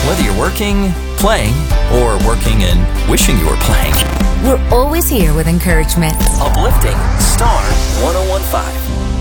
Whether you're working, playing, or working and wishing you were playing. We're always here with encouragement. Uplifting Star 1015.